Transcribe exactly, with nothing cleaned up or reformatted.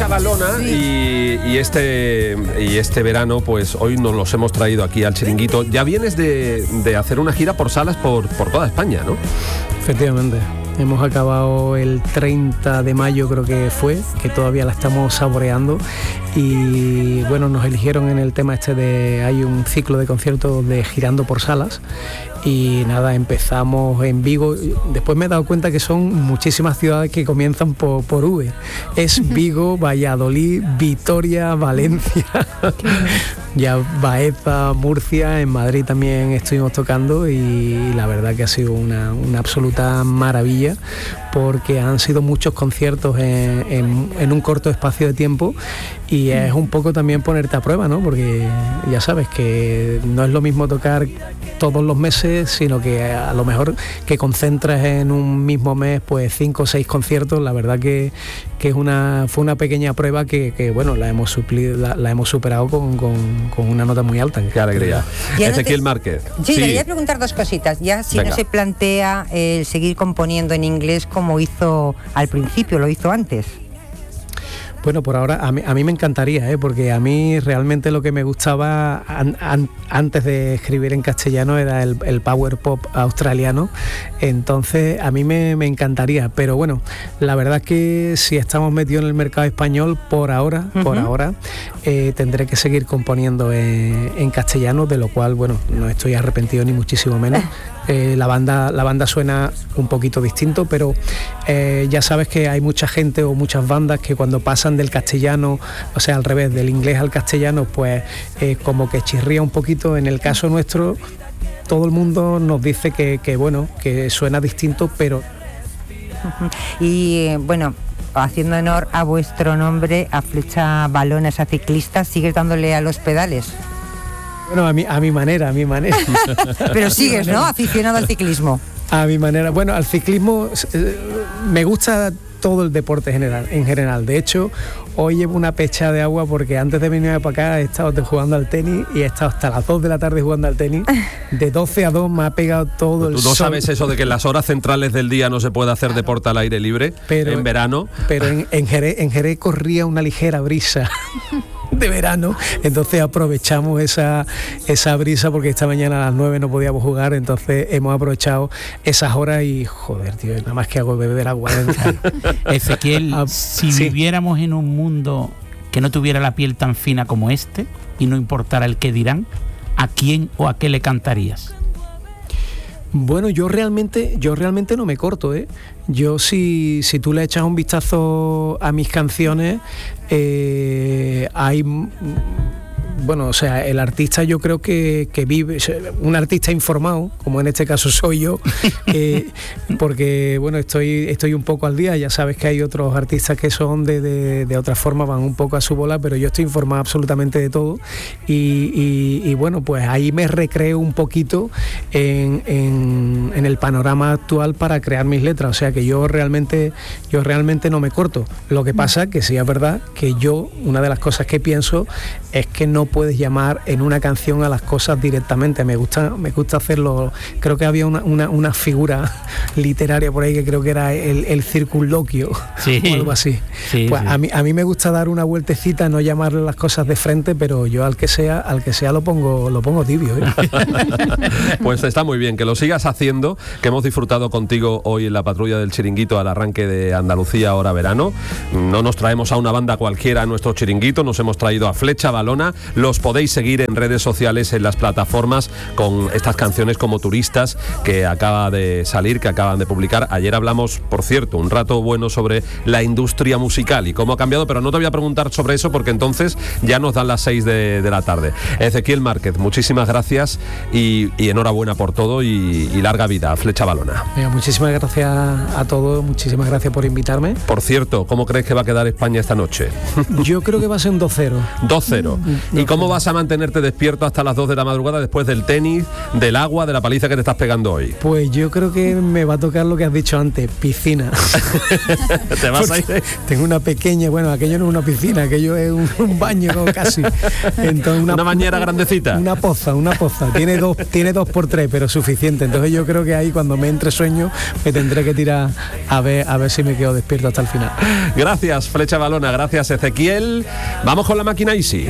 Flecha Balona, sí. y, y, este, y este verano, pues hoy nos los hemos traído aquí al Chiringuito. Ya vienes de, de hacer una gira por salas por, por toda España, ¿no? Efectivamente. Hemos acabado el treinta de mayo, creo que fue, que todavía la estamos saboreando. Y bueno, nos eligieron en el tema este de... Hay un ciclo de conciertos de girando por salas. Y nada, empezamos en Vigo. Después me he dado cuenta que son muchísimas ciudades que comienzan por, por V. Es Vigo, Valladolid, Vitoria, Valencia, ya Baeza, Murcia. En Madrid también estuvimos tocando y la verdad que ha sido una, una absoluta maravilla, porque han sido muchos conciertos en, en, en un corto espacio de tiempo, y es un poco también ponerte a prueba, ¿no? Porque ya sabes que no es lo mismo tocar todos los meses, sino que a lo mejor que concentras en un mismo mes pues cinco o seis conciertos. La verdad que, que es una, fue una pequeña prueba que, que bueno, la hemos suplido, la, la hemos superado con, con, con una nota muy alta. Qué alegría. Ezequiel no te... Márquez. Sí, sí, le quería preguntar dos cositas. Ya si Venga. no se plantea el eh, seguir componiendo en inglés como hizo al principio, lo hizo antes. Bueno, por ahora a mí, a mí me encantaría, ¿eh? Porque a mí realmente lo que me gustaba an, an, antes de escribir en castellano era el, el power pop australiano. Entonces a mí me, me encantaría, pero bueno, la verdad es que si estamos metidos en el mercado español por ahora, uh-huh. por ahora eh, tendré que seguir componiendo en, en castellano, de lo cual, bueno, no estoy arrepentido ni muchísimo menos. Eh, la banda la banda suena un poquito distinto, pero eh, ya sabes que hay mucha gente o muchas bandas que cuando pasan del castellano, o sea, al revés, del inglés al castellano, pues eh, como que chirría un poquito. En el caso nuestro, todo el mundo nos dice que, que bueno, que suena distinto, pero... Y bueno, haciendo honor a vuestro nombre, a Flecha Balona, esa ciclista, ¿sigues dándole a los pedales? Bueno, a mi, a mi manera, a mi manera. Pero sigues, ¿no? Aficionado al ciclismo. A mi manera. Bueno, al ciclismo eh, me gusta todo el deporte general, en general. De hecho, hoy llevo una pecha de agua porque antes de venirme para acá he estado jugando al tenis y he estado hasta las dos de la tarde jugando al tenis. De doce a dos me ha pegado todo el sol. ¿Tú no sabes eso de que en las horas centrales del día no se puede hacer deporte al aire libre, pero, en verano? Pero en, en, Jerez, en Jerez corría una ligera brisa de verano, entonces aprovechamos esa, esa brisa, porque esta mañana a las nueve no podíamos jugar, entonces hemos aprovechado esas horas y joder, tío, nada más que hago beber agua. Ezequiel, ah, si sí. viviéramos en un mundo que no tuviera la piel tan fina como este y no importara el qué dirán, ¿a quién o a qué le cantarías? Bueno, yo realmente, yo realmente no me corto, ¿eh? Yo si, si tú le echas un vistazo a mis canciones, eh, hay... Bueno, o sea, el artista yo creo que, que vive, un artista informado, como en este caso soy yo, eh, porque bueno, estoy, estoy un poco al día. Ya sabes que hay otros artistas que son de, de, de otra forma, van un poco a su bola, pero yo estoy informado absolutamente de todo y, y, y bueno, pues ahí me recreo un poquito en, en, en el panorama actual para crear mis letras. O sea que yo realmente, yo realmente no me corto. Lo que pasa que sí es verdad que yo, una de las cosas que pienso es que no puedes llamar en una canción a las cosas directamente. Me gusta, me gusta hacerlo. Creo que había una, una, una figura literaria por ahí que creo que era el, el circunloquio, sí, o algo así. Sí, pues sí. A mí, a mí me gusta dar una vueltecita, no llamarle las cosas de frente, pero yo al que sea, al que sea lo pongo, lo pongo tibio, ¿eh? Pues está muy bien que lo sigas haciendo, que hemos disfrutado contigo hoy en la patrulla del Chiringuito al arranque de Andalucía ahora verano. No nos traemos a una banda cualquiera a nuestro Chiringuito, nos hemos traído a Flecha Balona. Los podéis seguir en redes sociales, en las plataformas, con estas canciones como Turistas, que acaba de salir, que acaban de publicar. Ayer hablamos, por cierto, un rato bueno sobre la industria musical y cómo ha cambiado, pero no te voy a preguntar sobre eso porque entonces ya nos dan las seis de, de la tarde. Ezequiel Márquez, muchísimas gracias y, y enhorabuena por todo y, y larga vida a Flecha Balona. Venga, muchísimas gracias a todos, muchísimas gracias por invitarme. Por cierto, ¿cómo crees que va a quedar España esta noche? Yo creo que va a ser un dos cero. dos cero. ¿Y cómo vas a mantenerte despierto hasta las dos de la madrugada después del tenis, del agua, de la paliza que te estás pegando hoy? Pues yo creo que me va a tocar lo que has dicho antes, piscina. ¿Te vas a ir? Tengo una pequeña, bueno, aquello no es una piscina, aquello es un, un baño casi. Entonces, una, una bañera una, grandecita. Una poza, una poza. Tiene dos, tiene dos por tres, pero suficiente. Entonces yo creo que ahí cuando me entre sueño me tendré que tirar a ver, a ver si me quedo despierto hasta el final. Gracias, Flecha Balona, gracias, Ezequiel. Vamos con la máquina Easy.